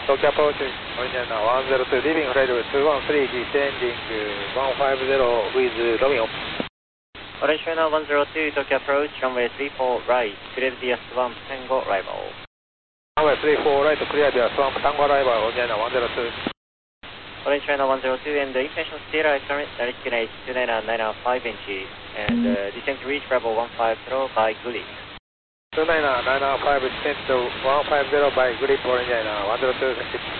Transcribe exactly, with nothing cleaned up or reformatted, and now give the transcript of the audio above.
Tokyo approach, Original one zero two, leaving flight two one three, descending one five zero with Romeo. Original one zero two, Tokyo approach, runway three four right, clear the Swamp Tango arrival. Runway three four right, clear the Swamp Tango arrival, Original one zero two. Original one zero two, and the intention still is current direction is two nine nine five inches, and uh, descent to reach level one five zero by Gully. two nine nine five, descent to one five zero by Grip, Original one zero two.